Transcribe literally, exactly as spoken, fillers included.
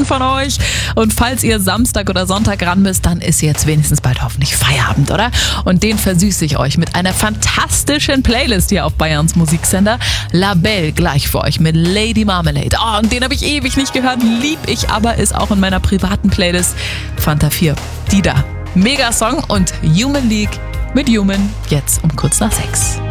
von euch. Und falls ihr Samstag oder Sonntag ran müsst, dann ist jetzt wenigstens bald hoffentlich Feierabend, oder? Und den versüße ich euch mit einer fantastischen Playlist hier auf Bayerns Musiksender. La Belle gleich für euch mit Lady Marmalade. Oh, und den habe ich ewig nicht gehört, lieb ich aber, ist auch in meiner privaten Playlist Fanta vier. Die da. Mega Song und Human League mit Human jetzt um kurz nach sechs.